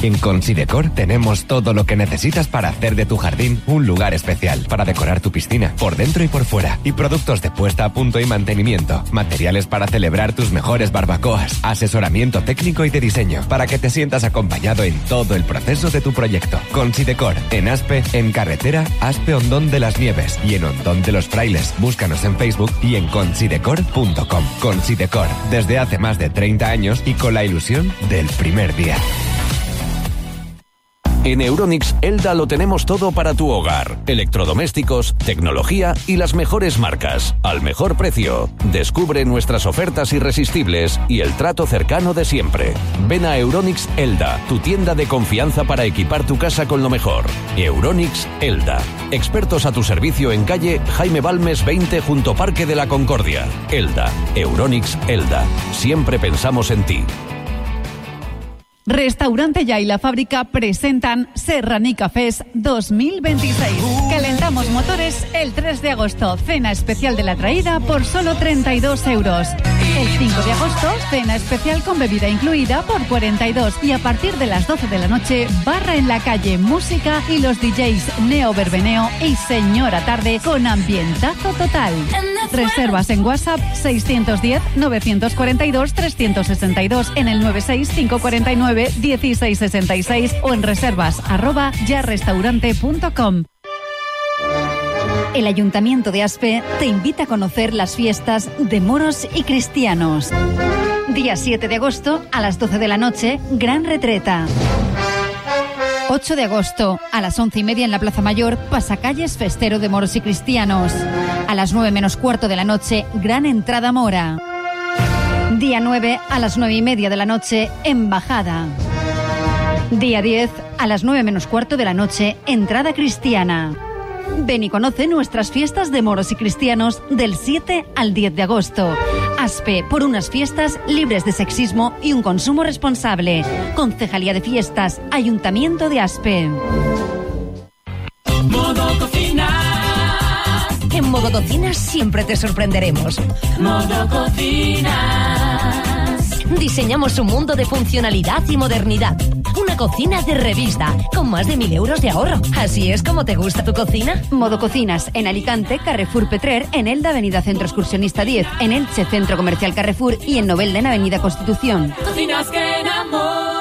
En Considecor tenemos todo lo que necesitas para hacer de tu jardín un lugar especial, para decorar tu piscina, por dentro y por fuera, y productos de puesta a punto y mantenimiento, materiales para celebrar tus mejores barbacoas, asesoramiento técnico y de diseño, para que te sientas acompañado en todo el proceso de tu proyecto. Considecor, en Aspe, en carretera Aspe Hondón de las Nieves y en Hondón de los Frailes. Búscanos en Facebook y en considecor.com. Considecor, desde hace más de 30 años y con la ilusión del primer día. En Euronics Elda lo tenemos todo para tu hogar. Electrodomésticos, tecnología y las mejores marcas. Al mejor precio. Descubre nuestras ofertas irresistibles y el trato cercano de siempre. Ven a Euronics Elda, tu tienda de confianza para equipar tu casa con lo mejor. Euronics Elda. Expertos a tu servicio en calle Jaime Balmes 20 junto Parque de la Concordia. Elda. Euronics Elda. Siempre pensamos en ti. Restaurante Ya y La Fábrica presentan Serranica Fest 2026. Calentamos motores el 3 de agosto. Cena especial de la traída por solo 32 euros. El 5 de agosto, cena especial con bebida incluida por 42. Y a partir de las 12 de la noche, barra en la calle, música y los DJs Neo Verbeneo y Señora Tarde con ambientazo total. Reservas en WhatsApp 610-942-362 en el 96549-1666 o en reservas@yarrestaurante.com. El Ayuntamiento de Aspe te invita a conocer las fiestas de moros y cristianos. Día 7 de agosto a las 12 de la noche, Gran Retreta. 8 de agosto, a las 11:30 en la Plaza Mayor, Pasacalles Festero de Moros y Cristianos. A las 9 menos cuarto de la noche, Gran Entrada Mora. Día 9, a las 9:30 de la noche, Embajada. Día 10, a las 9 menos cuarto de la noche, Entrada Cristiana. Ven y conoce nuestras fiestas de moros y cristianos del 7 al 10 de agosto. Aspe, por unas fiestas libres de sexismo y un consumo responsable. Concejalía de Fiestas, Ayuntamiento de Aspe. Modo Cocina. En Modo Cocinas siempre te sorprenderemos. Modo Cocinas. Diseñamos un mundo de funcionalidad y modernidad. Una cocina de revista, con más de 1.000 euros de ahorro. ¿Así es como te gusta tu cocina? Modo Cocinas, en Alicante, Carrefour Petrer, en Elda, Avenida Centro Excursionista 10, en Elche, Centro Comercial Carrefour y en Novelda, en Avenida Constitución. Cocinas que enamoran.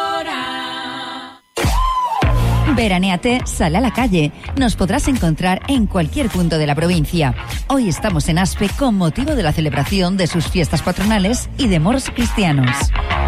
Veranéate, sal a la calle. Nos podrás encontrar en cualquier punto de la provincia. Hoy estamos en Aspe con motivo de la celebración de sus fiestas patronales y de moros cristianos.